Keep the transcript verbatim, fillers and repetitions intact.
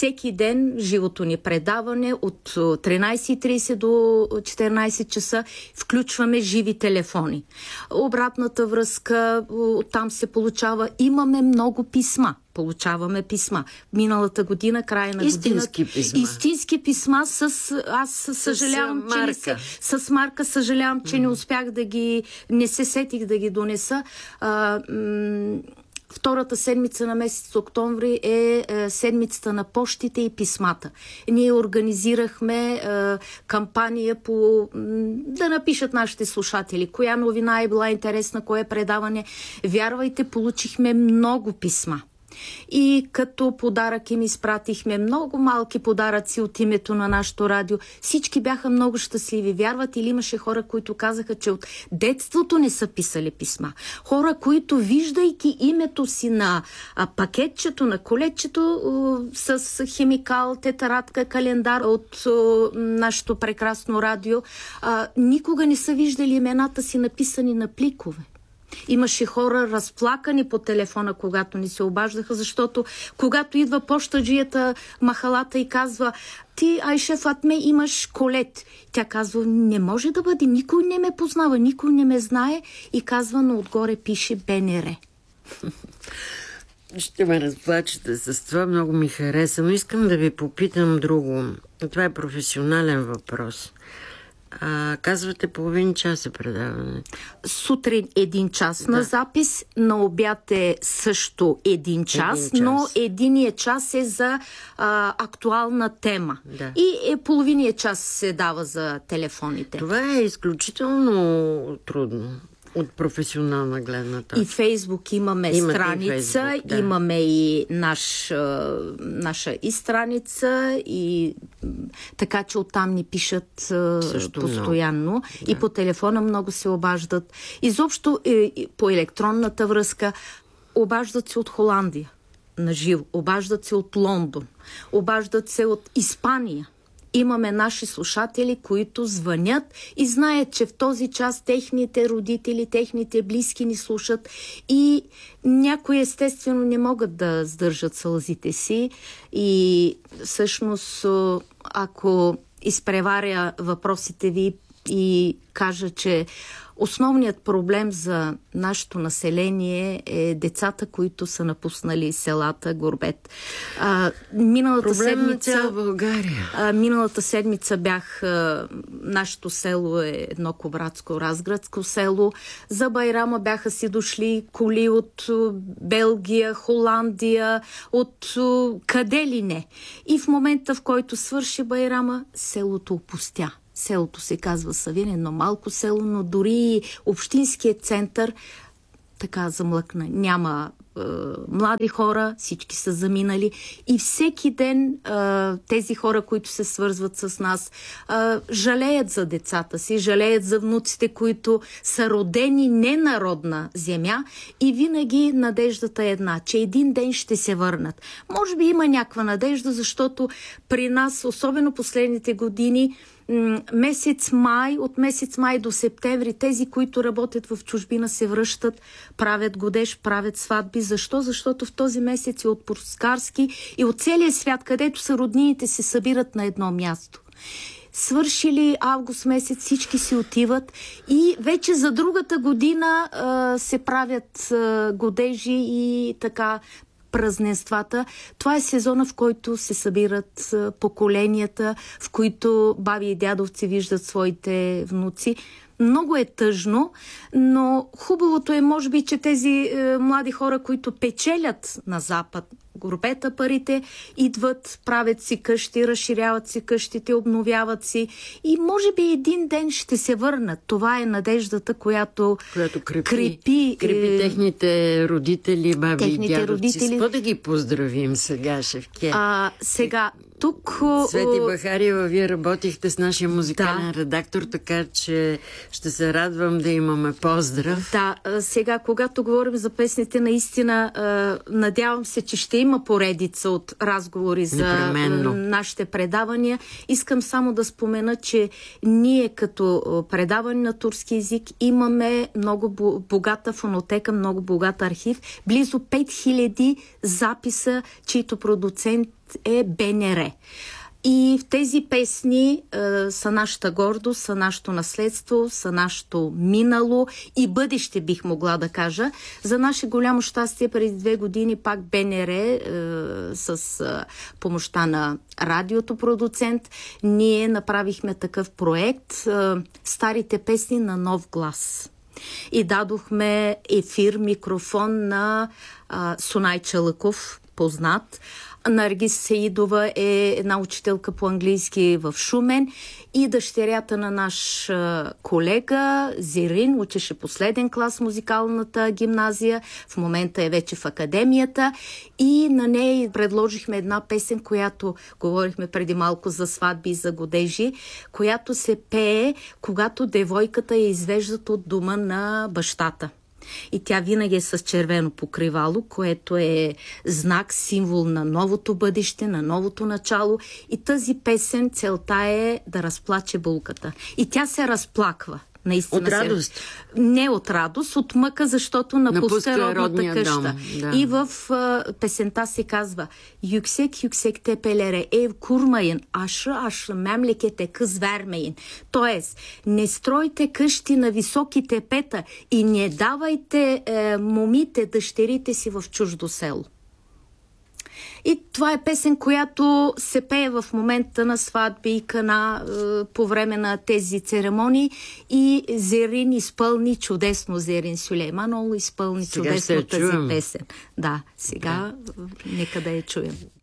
всеки ден живото ни предаване от тринайсет и трийсет до четиринайсет часа включваме живи телефони. Обратната връзка там се получава. Имаме много писма. Получаваме писма. Миналата година, края на истински година... Писма. Истински писма. С... Аз съжалявам, с, че не се... С марка съжалявам, че mm. не успях да ги... Не се сетих да ги донеса. А, м... Втората седмица на месец октомври е, е седмицата на пощите и писмата. Ние организирахме е, кампания по да напишат нашите слушатели коя новина е била интересна, кое предаване. Вярвайте, получихме много писма. И като подарък им изпратихме много малки подаръци от името на нашото радио. Всички бяха много щастливи. Вярват или имаше хора, които казаха, че от детството не са писали писма. Хора, които виждайки името си на а, пакетчето, на колетчето а, с химикал, тетрадка, календар от а, нашето прекрасно радио, а, никога не са виждали имената си написани на пликове. Имаше хора разплакани по телефона, когато ни се обаждаха, защото когато идва пощаджията махалата и казва: ти, Айше Фатме, имаш колет. Тя казва: не може да бъде, никой не ме познава, никой не ме знае, и казва, но отгоре пише БНР. Ще ме разплачете с това, много ми хареса, но искам да ви попитам друго. Това е професионален въпрос. А, казвате половин час е предаването. Сутрин един час да. на запис, на обяд е също един час, един час. Но единият час е за а, актуална тема. Да. И е, половиният час се дава за телефоните. Това е изключително трудно. От професионална гледна точка. И Фейсбук имаме Имате страница, и Фейсбук, да. Имаме и наш, наша и страница, и така че оттам ни пишат също постоянно. Да. И по телефона много се обаждат. Изобщо по електронната връзка обаждат се от Холандия на живо, обаждат се от Лондон, обаждат се от Испания. Имаме наши слушатели, които звънят и знаят, че в този час техните родители, техните близки ни слушат, и някои естествено не могат да сдържат сълзите си, и всъщност ако изпреваря въпросите ви и кажа, че основният проблем за нашето население е децата, които са напуснали селата, Горбет. А, миналата проблем седмица, на цяла България. А, миналата седмица бях... А, нашето село е едно кобратско, разградско село. За Байрама бяха си дошли коли от Белгия, Холандия, от къде ли не. И в момента, в който свърши Байрама, селото опустя. Селото се казва Савин, едно малко село, но дори общинският център така замлъкна. Няма е, млади хора, всички са заминали, и всеки ден е, тези хора, които се свързват с нас, е, жалеят за децата си, жалеят за внуците, които са родени не на родна земя, и винаги надеждата е една, че един ден ще се върнат. Може би има някаква надежда, защото при нас, особено последните години, месец май, от месец май до септември, тези, които работят в чужбина, се връщат, правят годеж, правят сватби. Защо? Защото в този месец е отпускарски и от целия свят, където са роднините, се събират на едно място. Свършили август месец, всички си отиват и вече за другата година а, се правят а, годежи и така празненствата. Това е сезона, в който се събират поколенията, в които баби и дядовци виждат своите внуци. Много е тъжно, но хубавото е, може би, че тези е, млади хора, които печелят на Запад горбета парите, идват, правят си къщи, разширяват си къщите, обновяват си и може би един ден ще се върнат. Това е надеждата, която, която крепи, крепи, крепи е, техните родители, баби и дядовци. Родители. С какво да ги поздравим сега, Шевке? А, сега, тук... Свети Бахариева, вие работихте с нашия музикален да. редактор, така че ще се радвам да имаме поздрав. Да, сега, когато говорим за песните, наистина надявам се, че ще има поредица от разговори за Непременно. нашите предавания. Искам само да спомена, че ние като предаване на турски език имаме много богата фонотека, много богат архив. Близо пет хиляди записа, чийто продуцент е БНР. И в тези песни е, са нашата гордост, са нашето наследство, са нашето минало и бъдеще, бих могла да кажа. За наше голямо щастие, преди две години пак БНР е, с е, помощта на радиото продуцент, ние направихме такъв проект е, Старите песни на нов глас. И дадохме ефир, микрофон на е, Сунай Чалъков, познат. Наргиз Сеидова е една учителка по английски в Шумен и дъщерята на наш колега Зерин учеше последен клас в музикалната гимназия, в момента е вече в академията и на нея предложихме една песен, която говорихме преди малко за сватби и за годежи, която се пее, когато девойката я извеждат от дома на бащата. И тя винаги е с червено покривало, което е знак, символ на новото бъдеще, на новото начало. И тази песен, целта е да разплаче булката. И тя се разплаква. Наистина от радост? Се... Не от радост, от мъка, защото напуска, напуска родната къща. Да. И в а, песента се казва Yüksek yüksek tepelere ev kurmayın, aşırı aşırı memlekete kız vermeyin. Тоест, не стройте къщи на високи тепета и не давайте е, момите, дъщерите си в чуждо село. И това е песен, която се пее в момента на сватби и кана е, по време на тези церемонии и Зерин изпълни чудесно, Зерин Сюлейманол изпълни сега чудесно тази песен. Да, сега да. Нека да я чуем.